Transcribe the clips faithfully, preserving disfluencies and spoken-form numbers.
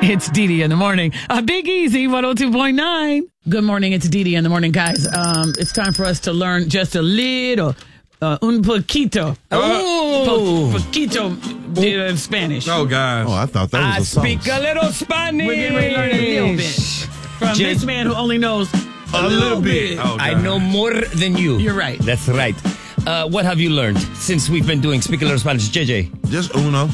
It's Dee Dee in the morning. A Big Easy one oh two point nine. Good morning. It's Dee Dee in the morning, guys. Um, it's time for us to learn just a little, uh, un poquito. Oh, po- poquito uh, Spanish. Oh, gosh. Oh, I thought that was I a song. speak a little Spanish. We're getting ready to learn a little bit from J- this man who only knows a, A little bit. Oh, I gosh. know more than you. You're right. That's right. Uh, what have you learned since we've been doing Speak a Little Spanish? J J, Just uno.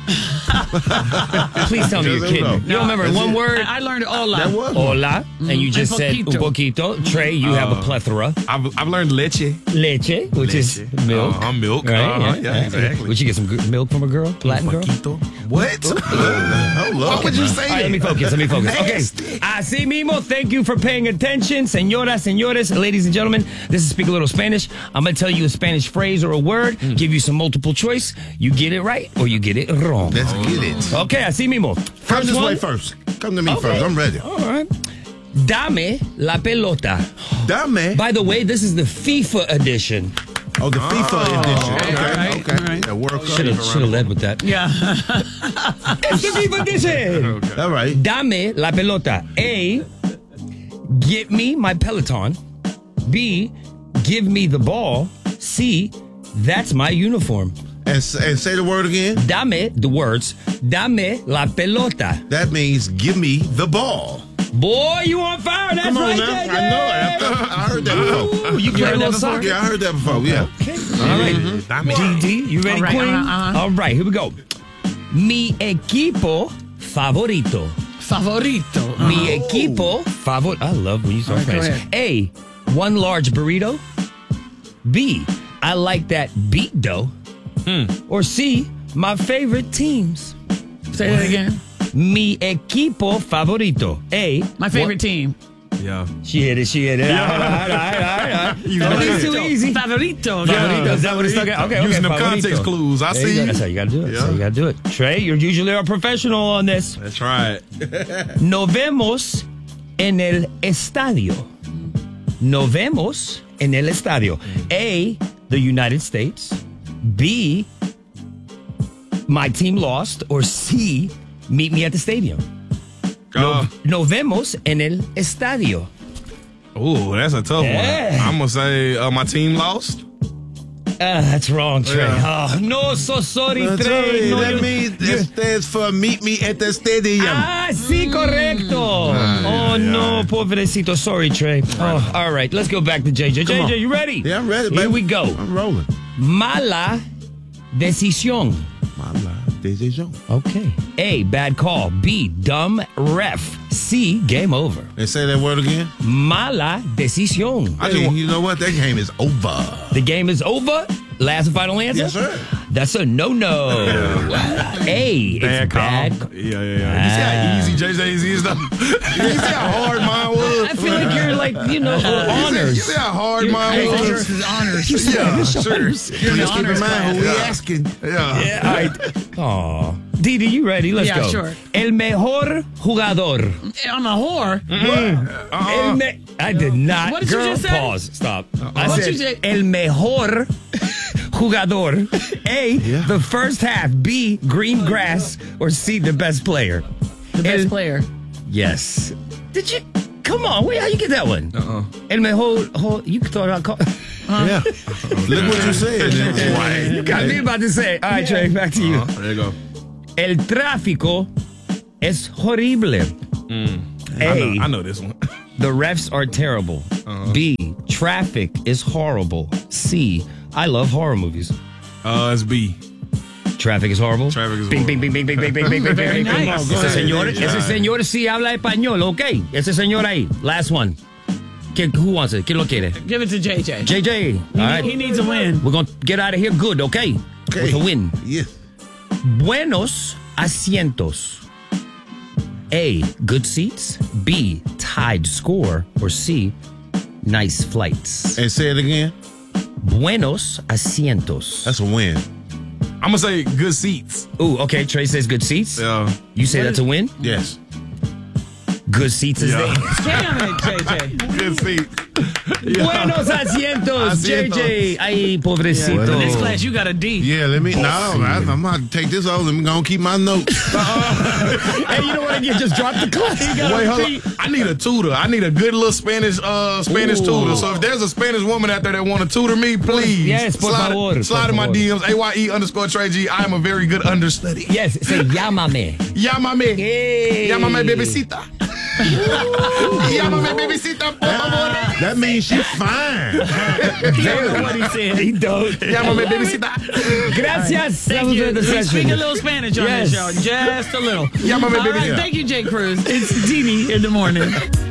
please tell me you're Just kidding. uno. You don't remember That's one it. word? I, I learned all That that. was. Hola. And you just Un said un poquito. poquito. Trey, you have a plethora. I've, I've learned leche. Leche, which is Leche. milk. Uh-huh, milk. Right? Uh-huh, yeah, exactly. Would you get some good milk from a girl? Latin girl? What? Hello. Why would you say All right, let me that? focus. Let me focus. Nasty. Okay. Así mismo, thank you for paying attention. Senora, senores, ladies and gentlemen, this is Speak a Little Spanish. I'm going to tell you a Spanish phrase or a word, Mm. give you some multiple choice. You get it right or you get it wrong. Let's get it. Okay, así mismo. Come First this one. way first. Come to me Okay. first. I'm ready. All right. Dame la pelota. Dame. By the way, this is the FIFA edition. Oh, the FIFA edition. okay, Okay, all right, okay. all right. Yeah, World Cup. Should have should have led with that. Yeah. It's the FIFA edition. All right. Dame la pelota. A, get me my Peloton. B, give me the ball. C, that's my uniform. And, s- and say the word again. Dame, the words, dame la pelota. That means give me the ball. Boy, you on fire. That's Come on right, now. J J. I know it. I, I heard that before. Ooh, you play a little soccer? Yeah, I heard that before. Yeah. Okay. All right. Dame. D D, you ready, All right, Queen? uh-huh, uh-huh. All right, here we go. Mi equipo favorito. Favorito. Mi equipo favorito. I love when you start All right, go Spanish. A, one large burrito. B, I like that beat dough. Or C, my favorite teams. Say that again. Mi equipo favorito. A, My favorite team. Yeah. She hit it, she hit it. All right, all right, all right, all right. You Don't know be it. too easy. Favorito. Favorito, is that what it's stuck at? Okay, okay. Using them favorito. context clues. I There you see. go. That's how you gotta do it. That's how you gotta do it. Trey, you're usually a professional on this. That's right. Nos vemos en el estadio. Nos vemos en el estadio. A, the United States. B, my team lost. Or C, meet me at the stadium. Uh, Nos vemos en el estadio. Ooh, that's a tough Yeah. one. I'm going to say uh, my team lost. Ah, that's wrong, Trey. Yeah. Oh, no, so sorry, That's Trey. right. No, That you- means that stands for meet me at the stadium. Ah, sí, correcto. Oh, no, pobrecito. Sorry, Trey. Oh, all right, let's go back to J J. J J, you ready? Yeah, I'm ready, Here baby. we go. I'm rolling. Mala decisión. My life. Decision. Okay. A, bad call. B, dumb ref. C, game over. And say that word again. Mala decisión. I just, you know what? That game is over. The game is over. Last and final answer? Yes, sir. That's a no-no. A, it's Bad call. bad. Yeah, yeah, yeah. You see how easy J J's is, though? You see how hard mine was? I feel like you're like, you know, You see, honors. you see how hard Your mine honors was? is honors. Yeah, sure. You're in the Just keep in honors mind who we class. asking. Yeah. Yeah, all right. Aw. Didi, you ready? Let's Yeah, go. sure. El mejor jugador. I'm a whore. El me- I did not. What did you Girl, just say? pause. Stop. I What'd said you say? el mejor jugador. A, Yeah. the first half. B, green grass. Or C, the best player. The best El- player. Yes. Did you? Come on. Wait, how you get that one? Uh-uh. El mejor. Whole, you thought I call. Yeah. Look what you said. Right. You got me about to say. All right, Trey, back to you. Uh, there you go. El tráfico es horrible. I A, know, I know this one. the refs are terrible. B, traffic is horrible. C, I love horror movies. Uh, it's B. Traffic is horrible. Traffic is bing, horrible. bing, bing, bing, bing, bing, bing, bing, Very bing, bing. nice. Ese ahead. señor, Yeah. ese señor sí habla español, okay? Ese señor ahí. Last one. ¿Quién- Who wants it? ¿Quién lo quiere? Give it to J J. J J. All He, right. he needs a win. We're going to get out of here good, okay? Okay. With a win. Yes. Buenos asientos. A, good seats. B, tied score. Or C, nice flights. And say it again. Buenos asientos. That's a win. I'm going to say good seats. Ooh, okay. Trey says good seats. Yeah. You say that's a win? Yes. Good seats is Yeah. there. Damn it, J J. Good seat. Buenos asientos, J J. Ay, pobrecito. In this class, you got a D. Yeah, let me. No, I, I'm about to take this off. Let me go and keep my notes. Hey, you know what? You just dropped the class. Wait, hold on. I need a tutor. I need a good little Spanish uh, Spanish Ooh. tutor. So if there's a Spanish woman out there that want to tutor me, please. Yes, por slide, favor, Slide por in my favor. D Ms, A Y E underscore Trey G. I am a very good understudy. Yes, say llámame. Llámame. Hey. Llámame, bebecita. Llámame, bebecita, por favor. That means she's fine. He don't know what he said. He don't. Llámame, bebecita. Gracias. That Thank was you. the We session. speak a little Spanish on Yes. this show. Just a little. Llámame, All right, bebecita. thank you, Jay Cruz. It's Dee Dee in the morning.